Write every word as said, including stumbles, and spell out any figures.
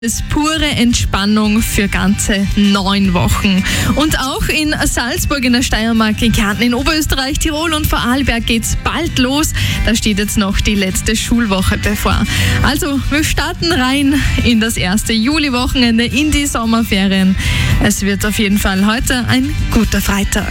Das ist pure Entspannung für ganze neun Wochen. Und auch in Salzburg, in der Steiermark, in Kärnten, in Oberösterreich, Tirol und Vorarlberg geht's bald los. Da steht jetzt noch die letzte Schulwoche bevor. Also, wir starten rein in das erste Juliwochenende, in die Sommerferien. Es wird auf jeden Fall heute ein guter Freitag.